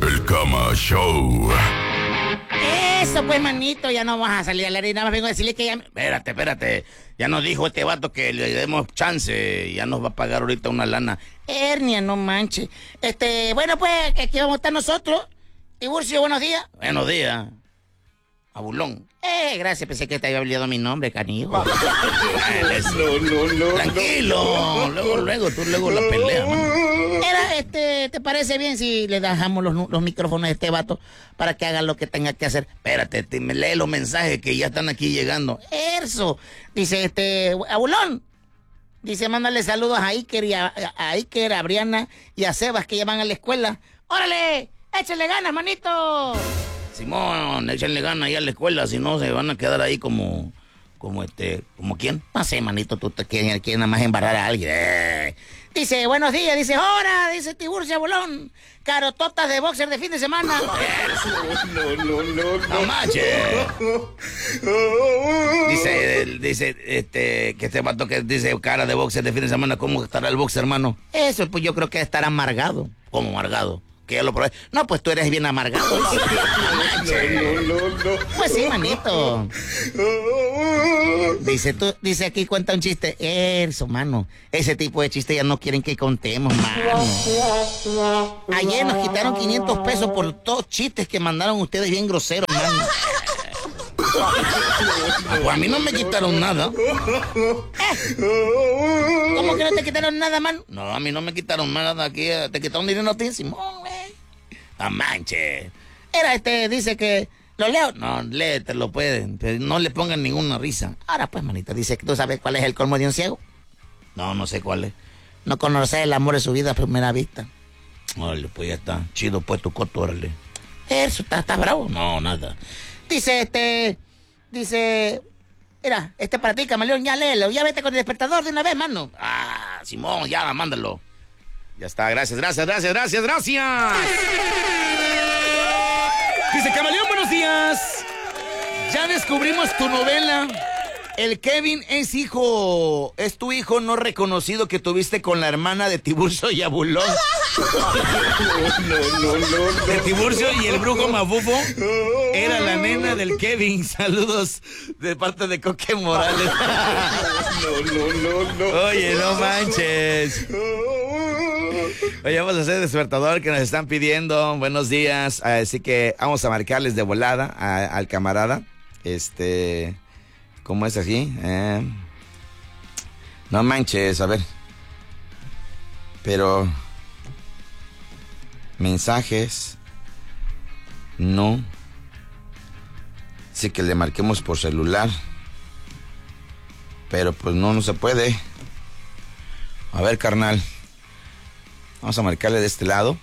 El Cama Show. Eso pues, manito, ya no vas a salir a la arena. Nada más vengo a decirle que ya... Espérate. Ya nos dijo este vato que le demos chance. Ya nos va a pagar ahorita una lana. Hernia, no manches. Bueno pues, aquí vamos a estar nosotros. Tiburcio, buenos días. Buenos días. Abulón. Gracias, pensé que te había olvidado mi nombre, canijo. No. Tranquilo. Luego la pelea, man. ¿Te parece bien si le dejamos los micrófonos a este vato para que haga lo que tenga que hacer? Espérate, me lee los mensajes que ya están aquí llegando. Eso. Dice, Abulón. Dice, mándale saludos a Iker, a Briana y a Sebas que ya van a la escuela. ¡Órale! ¡Échale ganas, manito! Simón, échenle ganas ahí a la escuela, si no se van a quedar ahí como quién. No sé, manito, tú te quieres nada más embarrar a alguien. Dice, buenos días, dice, ¡hora! Dice Tiburcio Bolón. Carototas de boxer de fin de semana. No manches. Dice, que este vato que dice cara de boxer de fin de semana, ¿cómo estará el boxer, hermano? Eso, pues yo creo que estará amargado. ¿Cómo amargado? Que ya lo probé. No, pues tú eres bien amargado. No. Pues sí, manito. Dice aquí, cuenta un chiste. Eso, mano. Ese tipo de chiste ya no quieren que contemos, mano. Ayer nos quitaron 500 pesos por dos chistes que mandaron ustedes bien groseros, mano. Pues a mí no me quitaron nada. ¿Cómo que no te quitaron nada, man? No, a mí no me quitaron nada. Aquí te quitaron dinero a ti, Simón, güey. No manches. Dice que... ¿Lo leo? No, léetelo, pueden. No le pongan ninguna risa. Ahora pues, manita, dice que tú sabes cuál es el colmo de un ciego. No sé cuál es. No conocer el amor de su vida a primera vista. Órale, pues ya está. Chido, pues tu coto, órale. Eso, ¿está bravo? No, nada. Dice, mira, para ti, camaleón, ya léelo, ya vete con el despertador de una vez, mano. Ah, Simón, ya, mándalo. Ya está, gracias. Dice, camaleón, buenos días. Ya descubrimos tu novela. El Kevin es tu hijo no reconocido que tuviste con la hermana de Tiburcio y Abulón. No. De Tiburcio y el brujo Mafufo. Era la nena del Kevin. Saludos de parte de Coque Morales. No. Oye, no manches. Oye, vamos a hacer el despertador que nos están pidiendo. Buenos días. Así que vamos a marcarles de volada al camarada. ¿Cómo es así? No manches, a ver. Pero... mensajes... no. Sí que le marquemos por celular. Pero pues no se puede. A ver, carnal. Vamos a marcarle de este lado.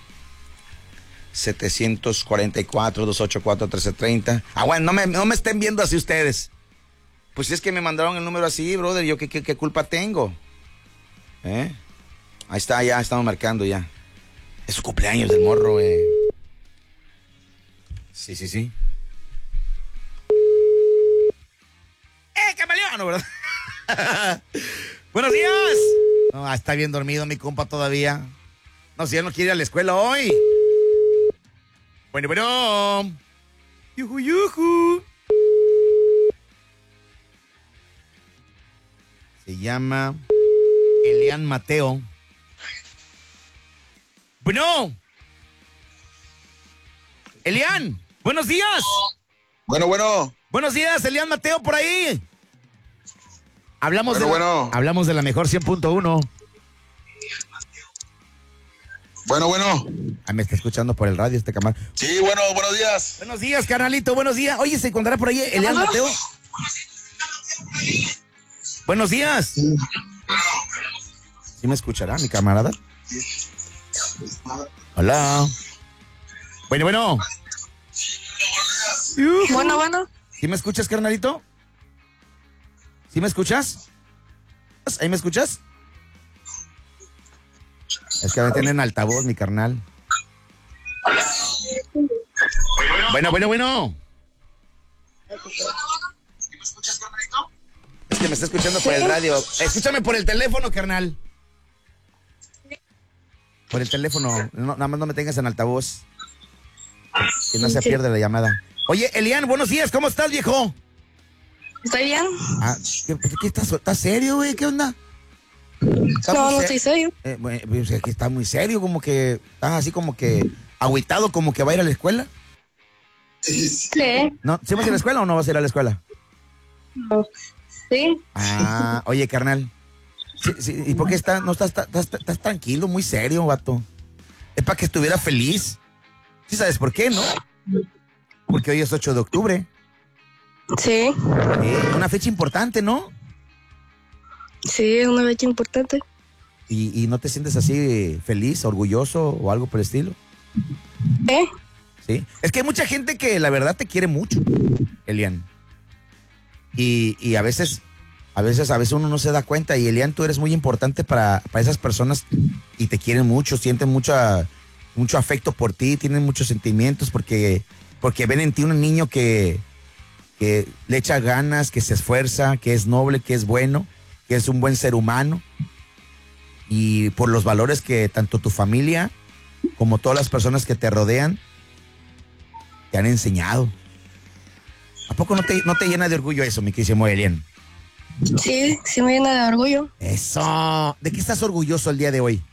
744-284-1330. Bueno, no me estén viendo así ustedes. Pues es que me mandaron el número así, brother. ¿Yo qué culpa tengo? Ahí está, ya estamos marcando ya. Es su cumpleaños del morro, Sí. Camaleón, ¿verdad? ¡Buenos días! No, está bien dormido mi compa todavía. No, si ya no quiere ir a la escuela hoy. Bueno. Yuju. Se llama Elian Mateo. Bueno. Elian, buenos días. Bueno. Buenos días, Elian Mateo, por ahí. Hablamos de la mejor 100.1. Bueno. Me está escuchando por el radio este camarada. Sí, buenos días. Buenos días, carnalito, buenos días. Oye, ¿se encontrará por ahí Elian Mateo? Buenos días. ¿Sí me escuchará mi camarada? Hola. Bueno. Bueno. ¿Sí me escuchas, carnalito? ¿Sí me escuchas? ¿Ahí me escuchas? Es que me tienen altavoz, mi carnal. Bueno. ¿Sí me escuchas, carnalito? Es que me está escuchando por el radio. Escúchame por el teléfono, carnal. Por el teléfono. No, nada más no me tengas en altavoz. Que no se pierda la llamada. Oye, Elian, buenos días, ¿cómo estás, viejo? ¿Estoy bien? ¿Qué estás serio, güey? ¿Qué onda? No estoy serio. Pues aquí está muy serio, como que estás así como que agüitado, como que va a ir a la escuela. Sí. ¿No? ¿Sí vas a ir a la escuela o no vas a ir a la escuela? No. Sí. Oye, carnal. Sí, ¿y por qué estás tranquilo, muy serio, vato? Es para que estuviera feliz. ¿Sí sabes por qué, no? Porque hoy es 8 de octubre. Sí. Una fecha importante, ¿no? Sí, es una fecha importante. ¿Y no te sientes así feliz, orgulloso o algo por el estilo? Sí. Es que hay mucha gente que la verdad te quiere mucho, Elian. Y a veces uno no se da cuenta. Y Elian, tú eres muy importante para esas personas y te quieren mucho, sienten mucho afecto por ti, tienen muchos sentimientos porque ven en ti un niño que le echa ganas, que se esfuerza, que es noble, que es bueno, que es un buen ser humano. Y por los valores que tanto tu familia como todas las personas que te rodean te han enseñado. ¿A poco no te llena de orgullo eso, mi queridísimo Elian? Sí, sí me llena de orgullo. Eso. ¿De qué estás orgulloso el día de hoy?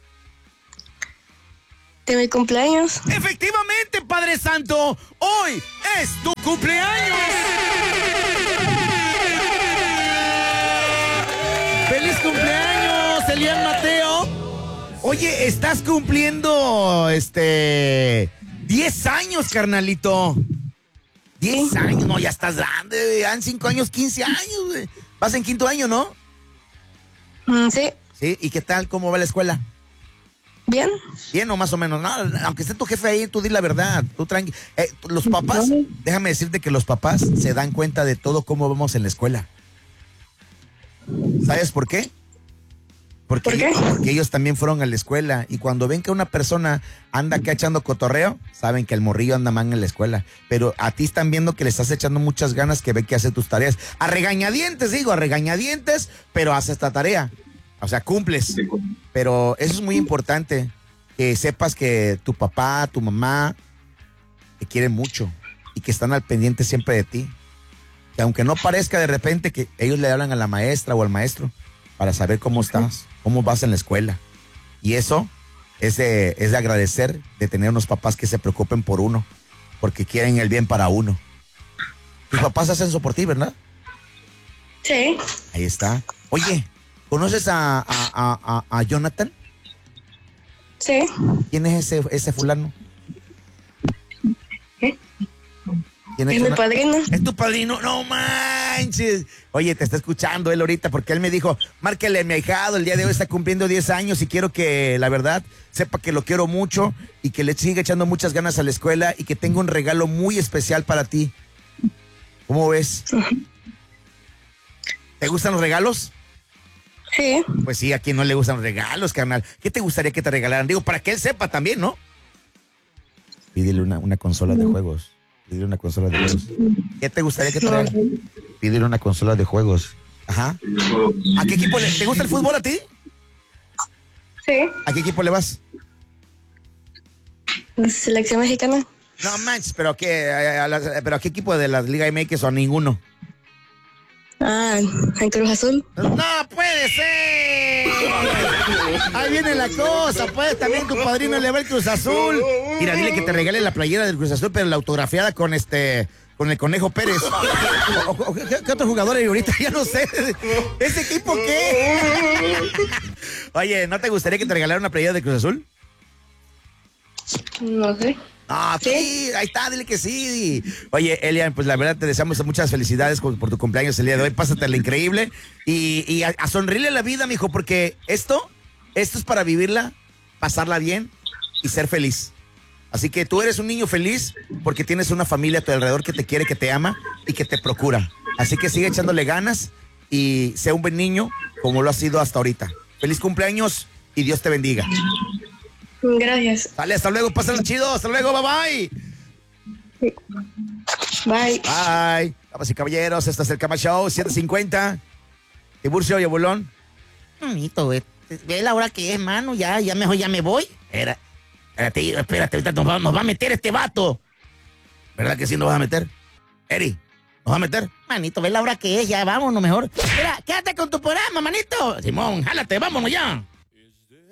De mi cumpleaños. Efectivamente, Padre Santo, hoy es tu cumpleaños. ¡Feliz cumpleaños, Elian Mateo! Oye, estás cumpliendo 10 años, carnalito. 10 años, no, ya estás grande, ya en 5 años, 15 años, güey. Vas en 5º año, ¿no? Sí. Sí, ¿y qué tal? ¿Cómo va la escuela? Bien. Bien o más o menos, no, aunque esté tu jefe ahí, tú di la verdad, tú tranqui. Los papás, déjame decirte que los papás se dan cuenta de todo cómo vamos en la escuela. ¿Sabes por qué? Porque ellos también fueron a la escuela y cuando ven que una persona anda acá echando cotorreo, saben que el morrillo anda man en la escuela. Pero a ti están viendo que le estás echando muchas ganas, que ve que hace tus tareas. A regañadientes, pero hace esta tarea. O sea, cumples. Pero eso es muy importante, que sepas que tu papá, tu mamá te quieren mucho y que están al pendiente siempre de ti. Que aunque no parezca de repente que ellos le hablan a la maestra o al maestro para saber cómo estás, cómo vas en la escuela. Y eso es de agradecer, de tener unos papás que se preocupen por uno, porque quieren el bien para uno. Tus papás hacen eso por ti, ¿verdad? Sí. Ahí está. Oye, ¿conoces a Jonathan? Sí. ¿Quién es ese fulano? ¿Quién Es mi padrino. ¿Es tu padrino? No manches. Oye, te está escuchando él ahorita porque él me dijo, márquele a mi ahijado, el día de hoy está cumpliendo 10 años y quiero que, la verdad, sepa que lo quiero mucho y que le siga echando muchas ganas a la escuela y que tengo un regalo muy especial para ti. ¿Cómo ves? ¿Te gustan los regalos? Sí. Pues sí, a quien no le gustan los regalos, carnal. ¿Qué te gustaría que te regalaran? Digo, para que él sepa también, ¿no? Pídele una consola de juegos. Pídele una consola de juegos. ¿Qué te gustaría que te regalaran? Pídele una consola de juegos. Ajá. ¿A qué equipo te gusta el fútbol a ti? Sí. ¿A qué equipo le vas? La selección mexicana. No manches, pero ¿a qué equipo de la Liga MX o a ninguno? En Cruz Azul. ¡No puede ser! Ahí viene la cosa, pues también tu padrino le va el Cruz Azul. Mira, dile que te regale la playera del Cruz Azul, pero la autografiada con el Conejo Pérez. ¿Qué otro jugador hay ahorita? Ya no sé. ¿Ese equipo qué? Oye, ¿no te gustaría que te regalaran una playera del Cruz Azul? No sé. Ah, sí, ahí está, dile que sí. Oye, Elian, pues la verdad te deseamos muchas felicidades por tu cumpleaños el día de hoy. Pásatela increíble y a sonreírle a la vida, mijo, porque esto es para vivirla, pasarla bien y ser feliz. Así que tú eres un niño feliz porque tienes una familia a tu alrededor que te quiere, que te ama y que te procura. Así que sigue echándole ganas y sea un buen niño como lo has sido hasta ahorita. Feliz cumpleaños y Dios te bendiga. Gracias. Vale, hasta luego, pásala chido, hasta luego, bye bye. Bye. Bye. Damas y caballeros, este es el Cama Show, 7:50. Tiburcio y Abulón. Bonito, güey. Ve la hora que es, mano, ya mejor ya me voy. Espérate, ahorita nos va a meter este vato. ¿Verdad que sí nos vas a meter? Eri, ¿nos va a meter? Manito, ve la hora que es, ya vámonos mejor. Mira, quédate con tu programa, manito. Simón, jálate, vámonos ya.